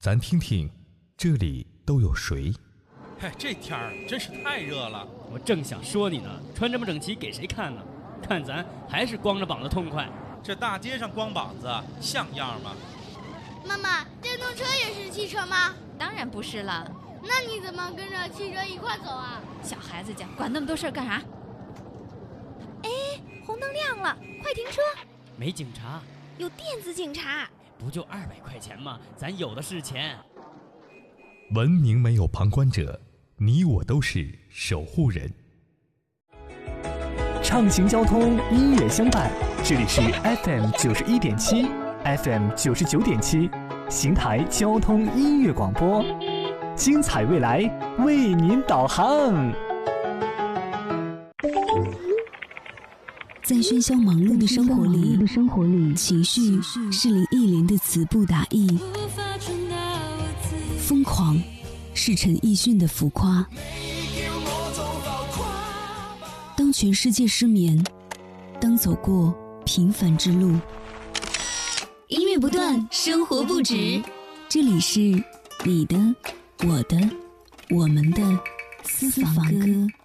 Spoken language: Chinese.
咱听听这里都有谁？ 嘿，这天儿真是太热了。 我正想说你呢，穿这么整齐给谁看呢？看咱还是光着膀子痛快。 这大街上光膀子像样吗？ 妈妈，电动车也是汽车吗？ 当然不是了。 那你怎么跟着汽车一块走啊？ 小孩子家管那么多事儿干啥？哎，红灯亮了，快停车！ 没警察， 有电子警察。 不就200块钱吗？咱有的是钱。 文明没有旁观者，你我都是守护人。 畅行交通，音乐相伴，这里是 FM 91.7 FM 99.7邢台交通音乐广播，精彩未来为您导航。 在喧嚣忙碌的生活里，情绪是林忆莲的词不达意，疯狂是陈奕迅的浮夸。当全世界失眠，当走过平凡之路，音乐不断，生活不止。这里是你的、我的、我们的私房歌。